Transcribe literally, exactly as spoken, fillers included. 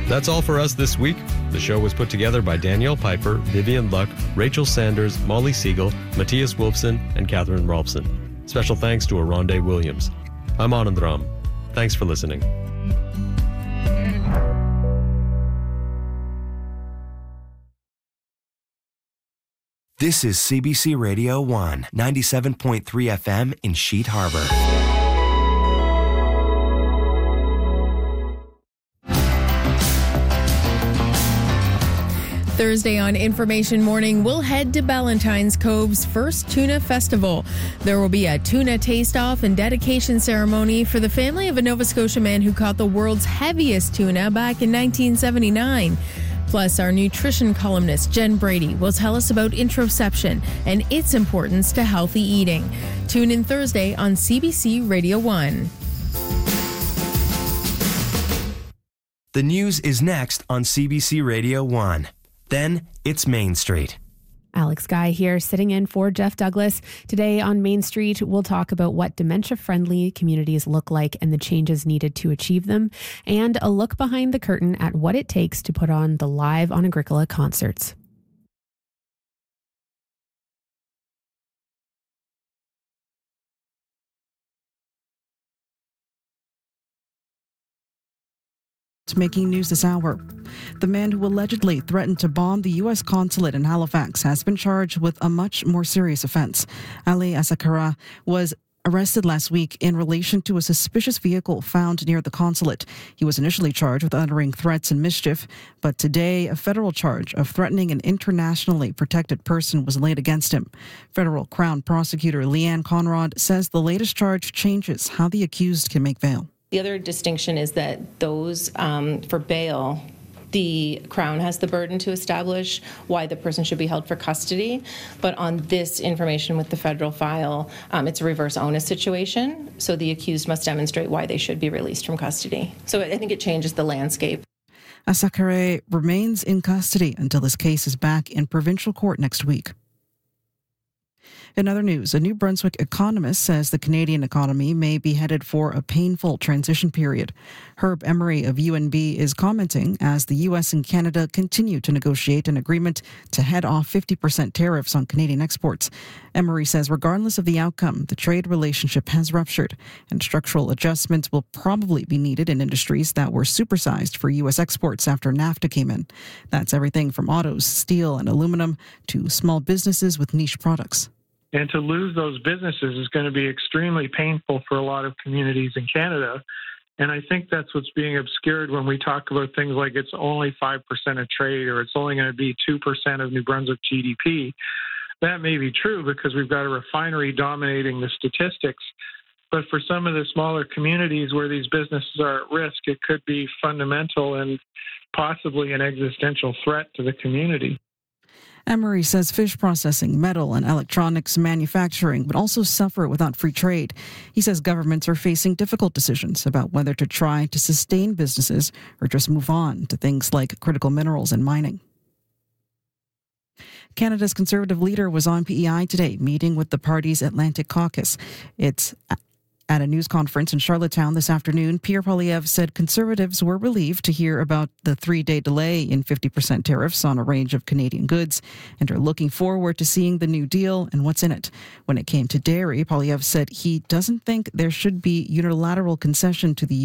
That's all for us this week. The show was put together by Danielle Piper, Vivian Luck, Rachel Sanders, Molly Siegel, Matthias Wolfson, and Catherine Rolfson. Special thanks to Aronde Williams. I'm Anand Ram. Thanks for listening. This is C B C Radio one, ninety-seven point three F M in Sheet Harbor. Thursday on Information Morning, we'll head to Ballantyne's Cove's first tuna festival. There will be a tuna taste-off and dedication ceremony for the family of a Nova Scotia man who caught the world's heaviest tuna back in nineteen seventy-nine. Plus, our nutrition columnist, Jen Brady, will tell us about interoception and its importance to healthy eating. Tune in Thursday on C B C Radio one. The news is next on C B C Radio one. Then it's Main Street. Alex Guy here, sitting in for Jeff Douglas. Today on Main Street, we'll talk about what dementia-friendly communities look like and the changes needed to achieve them, and a look behind the curtain at what it takes to put on the Live on Agricola concerts. Making news this hour. The man who allegedly threatened to bomb the U S consulate in Halifax has been charged with a much more serious offense. Ali Asakara was arrested last week in relation to a suspicious vehicle found near the consulate. He was initially charged with uttering threats and mischief, but today a federal charge of threatening an internationally protected person was laid against him. Federal Crown Prosecutor Leanne Conrad says the latest charge changes how the accused can make bail. The other distinction is that those um, for bail, the Crown has the burden to establish why the person should be held for custody. But on this information with the federal file, um, it's a reverse onus situation. So the accused must demonstrate why they should be released from custody. So I think it changes the landscape. Asakare remains in custody until his case is back in provincial court next week. In other news, a New Brunswick economist says the Canadian economy may be headed for a painful transition period. Herb Emery of U N B is commenting as the U S and Canada continue to negotiate an agreement to head off fifty percent tariffs on Canadian exports. Emery says regardless of the outcome, the trade relationship has ruptured, and structural adjustments will probably be needed in industries that were supersized for U S exports after NAFTA came in. That's everything from autos, steel, and aluminum to small businesses with niche products. And to lose those businesses is going to be extremely painful for a lot of communities in Canada. And I think that's what's being obscured when we talk about things like it's only five percent of trade or it's only going to be two percent of New Brunswick G D P. That may be true because we've got a refinery dominating the statistics. But for some of the smaller communities where these businesses are at risk, it could be fundamental and possibly an existential threat to the community. Emery says fish processing, metal and electronics manufacturing would also suffer without free trade. He says governments are facing difficult decisions about whether to try to sustain businesses or just move on to things like critical minerals and mining. Canada's Conservative leader was on P E I today, meeting with the party's Atlantic Caucus. It's At a news conference in Charlottetown this afternoon, Pierre Poilievre said Conservatives were relieved to hear about the three-day delay in fifty percent tariffs on a range of Canadian goods and are looking forward to seeing the new deal and what's in it. When it came to dairy, Poilievre said he doesn't think there should be unilateral concession to the